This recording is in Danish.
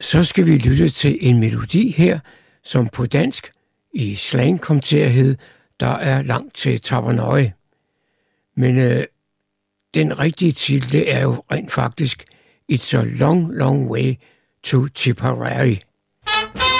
så skal vi lytte til en melodi her, som på dansk i slang kom til at hedde Der er langt til Tappernøje. Men den rigtige titel, det er jo rent faktisk It's a long, long way to Tipperary.